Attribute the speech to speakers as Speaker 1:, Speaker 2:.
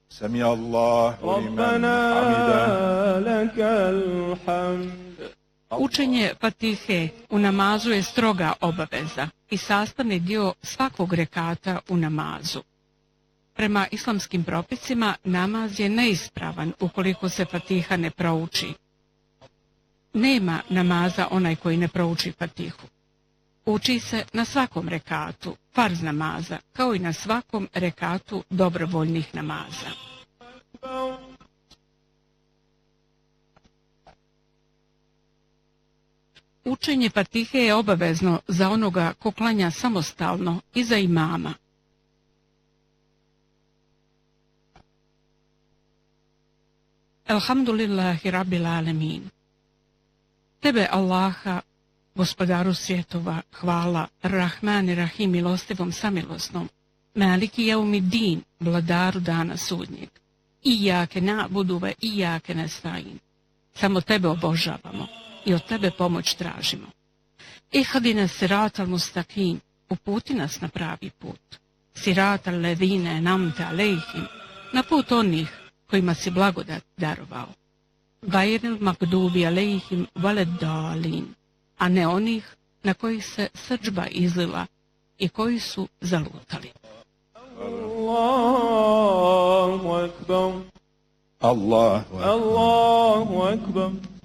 Speaker 1: سمع الله لمن حمده.
Speaker 2: Učenje Fatihe u namazu je stroga obaveza i sastavni dio svakog rekata u namazu. Prema islamskim propisima namaz je neispravan ukoliko se Fatiha ne prouči. Nema namaza onaj koji ne prouči Fatihu. Uči se na svakom rekatu, farz namaza, kao i na svakom rekatu dobrovoljnih namaza. Učenje Fatihe je obavezno za onoga ko klanja samostalno i za imama. Elhamdulillahi rabbil alemin. Tebe Allaha, gospodaru svjetova, hvala, Rahman i Rahim, milostivom samilosnom, Maliki jeumiddin, vladaru dana sudnjeg. Ijake na'budu ve ijake nestaîn. Samo tebe obožavamo i od tebe pomoć tražimo. Ihdina siratal mustaqim, uputi nas na pravi put. Siratal lezine en'amte alejhim, na put onih kojima si blagodat darovao. Gajril magdubi alejhim veleddalin, a ne onih na kojih se srdžba izlila i koji su zalutali.
Speaker 1: Allahu akbar. Allahu akbar.